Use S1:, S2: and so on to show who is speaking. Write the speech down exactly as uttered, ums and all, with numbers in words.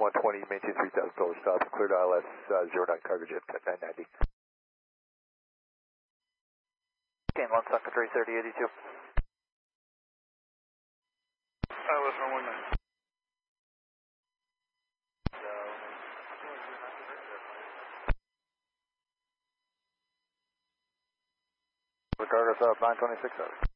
S1: one twenty, maintain three thousand dollars stop, clear to I L S uh, zero nine cargo jet, nine ninety.
S2: Gain one second, three thirty, eighty-two.
S3: I L S one one nine.
S1: Cargo stop nine twenty-six hours.